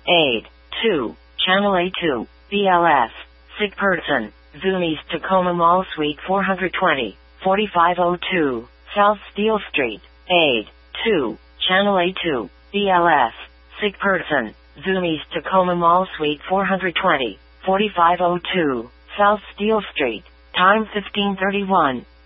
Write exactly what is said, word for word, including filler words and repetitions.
Aid. two. Channel A two. B L S. Sick person. Zoom East Tacoma Mall Suite four twenty, forty-five oh two, South Steel Street. Aid. two. Channel A two. B L S. Sick person. Zoom East Tacoma Mall Suite four twenty, forty-five oh two, South Steel Street. Time fifteen thirty-one.